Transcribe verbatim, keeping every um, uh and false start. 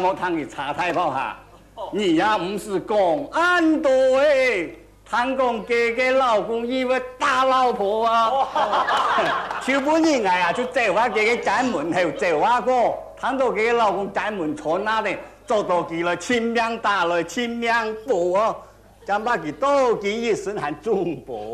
莫通去查太保下，你也唔是讲安多诶。 谈讲家家老公以为打老婆啊，手本人哎呀，就这话家家进门后这话讲，谈到家家老公进门坐那里，做到佢来亲命打来亲命搏哦，咁把佢多几一身还中搏。